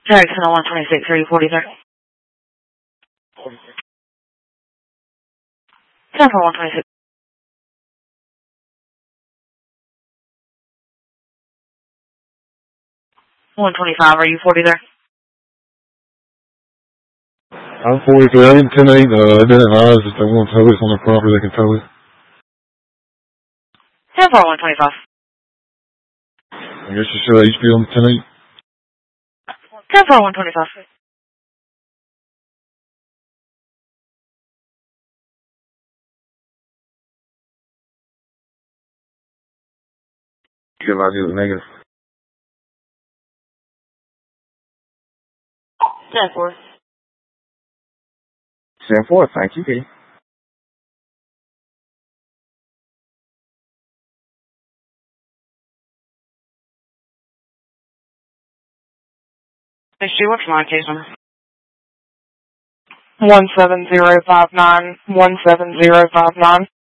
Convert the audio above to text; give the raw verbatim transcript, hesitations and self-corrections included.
Jackson on one twenty-six, are you forty-third? ten for one twenty-six. one twenty-five, are you forty-third? I'm forty-three. I didn't ten eight. Uh, they didn't advise if they want to tow this on their property, they can tow it. ten for one twenty-five. I guess you should H P on the ten eight. ten for one twenty-five. Good idea with negative. ten four. ten four, thank you, Katie. Hey, Stu, what's my case number? One seven zero five nine one seven zero five nine.